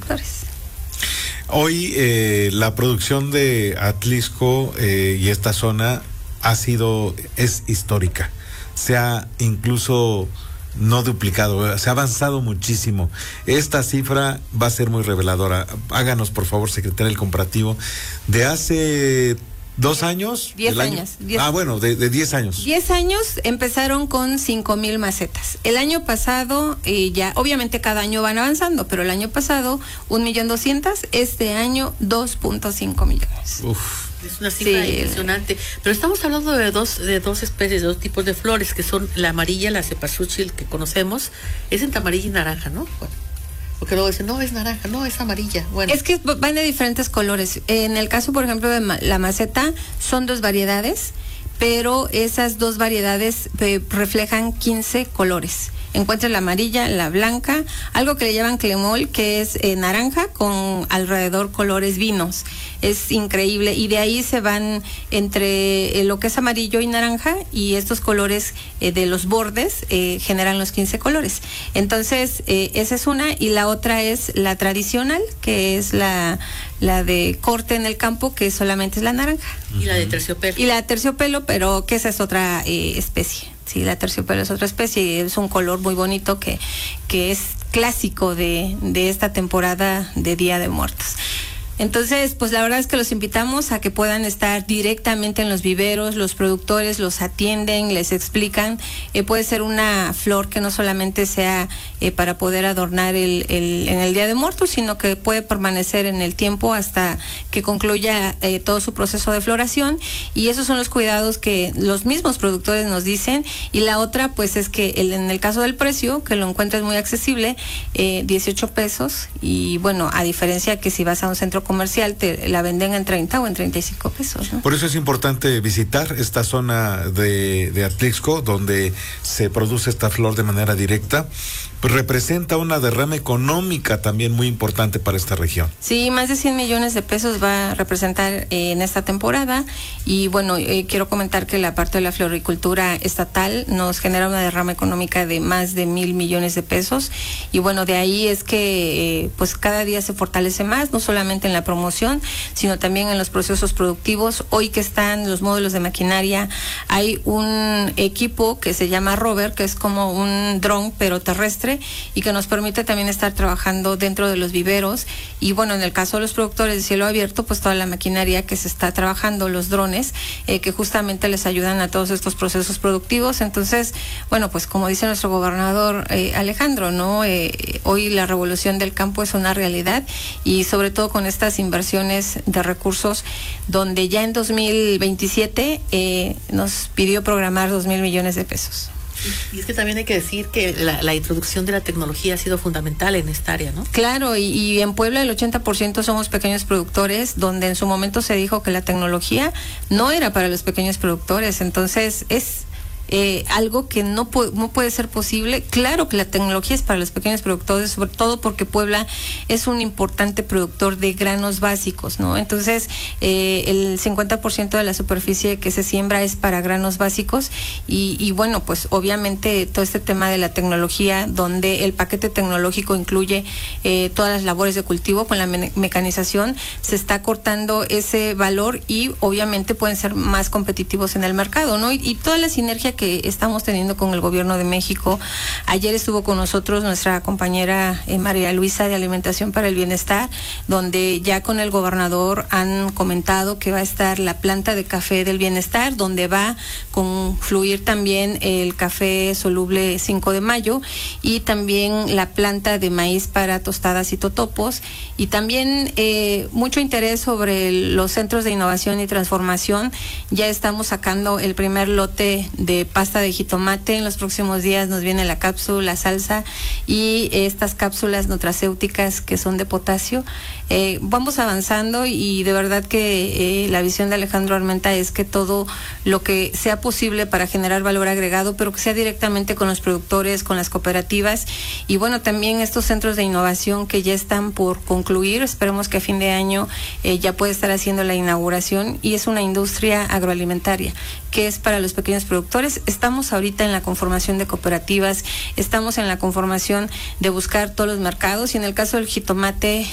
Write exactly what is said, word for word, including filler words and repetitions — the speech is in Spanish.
productores. Hoy eh, la producción de Atlixco eh, y esta zona ha sido, es histórica. Se ha incluso no duplicado, se ha avanzado muchísimo. Esta cifra va a ser muy reveladora. Háganos, por favor, secretaria, el comparativo de hace dos años. Diez años. Diez. Ah, bueno, de, de diez años. Diez años empezaron con cinco mil macetas. El año pasado, eh, ya, obviamente cada año van avanzando, pero el año pasado, un millón doscientas, este año, dos punto cinco millones. Uf. Es una cifra sí. impresionante. Pero estamos hablando de dos, de dos especies, de dos tipos de flores, que son la amarilla, la cempasúchil que conocemos, es entre amarilla y naranja, ¿no? Bueno. Porque luego dicen, no, es naranja, no, es amarilla. Bueno. Es que van de diferentes colores. En el caso, por ejemplo, de ma- la maceta, son dos variedades, pero esas dos variedades eh, reflejan quince colores. Encuentra la amarilla, la blanca, algo que le llaman clemol, que es eh, naranja con alrededor colores vinos. Es increíble, y de ahí se van entre eh, lo que es amarillo y naranja, y estos colores eh, de los bordes eh, generan los quince colores. Entonces, eh, esa es una, y la otra es la tradicional, que es la, la de corte en el campo, que solamente es la naranja. Y la de terciopelo. Y la de terciopelo, pero que esa es otra eh, especie. Sí, la terciopelo es otra especie y es un color muy bonito que, que es clásico de, de esta temporada de Día de Muertos. Entonces, pues la verdad es que los invitamos a que puedan estar directamente en los viveros, los productores los atienden, les explican. Eh, puede ser una flor que no solamente sea eh, para poder adornar el, el, en el Día de Muertos, sino que puede permanecer en el tiempo hasta que concluya eh, todo su proceso de floración, y esos son los cuidados que los mismos productores nos dicen. Y la otra, pues es que el, en el caso del precio, que lo encuentras muy accesible, eh, dieciocho pesos, y bueno, a diferencia que si vas a un centro comercial te la venden en treinta o en treinta y cinco pesos, ¿no? Por eso es importante visitar esta zona de, de Atlixco, donde se produce esta flor de manera directa. Pues representa una derrama económica también muy importante para esta región. Sí, más de cien millones de pesos va a representar eh, en esta temporada, y bueno, eh, quiero comentar que la parte de la floricultura estatal nos genera una derrama económica de más de mil millones de pesos, y bueno, de ahí es que eh, pues cada día se fortalece más, no solamente en la promoción, sino también en los procesos productivos. Hoy que están los módulos de maquinaria, hay un equipo que se llama Rover, que es como un dron pero terrestre, y que nos permite también estar trabajando dentro de los viveros. Y bueno, en el caso de los productores de cielo abierto, pues toda la maquinaria que se está trabajando, los drones, eh, que justamente les ayudan a todos estos procesos productivos. Entonces, bueno, pues como dice nuestro gobernador eh, Alejandro, ¿no? Eh, hoy la revolución del campo es una realidad, y sobre todo con estas inversiones de recursos, donde ya en dos mil veintisiete eh, nos pidió programar dos mil millones de pesos. Y es que también hay que decir que la, la introducción de la tecnología ha sido fundamental en esta área, ¿no? Claro, y, y en Puebla el ochenta por ciento somos pequeños productores, donde en su momento se dijo que la tecnología no era para los pequeños productores. Entonces es Eh, algo que no, pu- no puede ser posible. Claro que la tecnología es para los pequeños productores, sobre todo porque Puebla es un importante productor de granos básicos, ¿no? Entonces, eh, el cincuenta por ciento de la superficie que se siembra es para granos básicos, y, y bueno, pues obviamente todo este tema de la tecnología, donde el paquete tecnológico incluye eh, todas las labores de cultivo con la me- mecanización, se está cortando ese valor, y obviamente pueden ser más competitivos en el mercado, ¿no? Y, y toda la sinergia que estamos teniendo con el gobierno de México. Ayer estuvo con nosotros nuestra compañera eh, María Luisa de Alimentación para el Bienestar, donde ya con el gobernador han comentado que va a estar la planta de café del bienestar, donde va a confluir también el café soluble cinco de mayo, y también la planta de maíz para tostadas y totopos, y también eh, mucho interés sobre el, los centros de innovación y transformación. Ya estamos sacando el primer lote de pasta de jitomate. En los próximos días nos viene la cápsula, la salsa, y estas cápsulas nutracéuticas que son de potasio. Eh, vamos avanzando, y de verdad que eh, la visión de Alejandro Armenta es que todo lo que sea posible para generar valor agregado, pero que sea directamente con los productores, con las cooperativas, y bueno, también estos centros de innovación que ya están por concluir. Esperemos que a fin de año eh, ya pueda estar haciendo la inauguración, y es una industria agroalimentaria que es para los pequeños productores. Estamos ahorita en la conformación de cooperativas, estamos en la conformación de buscar todos los mercados, y en el caso del jitomate,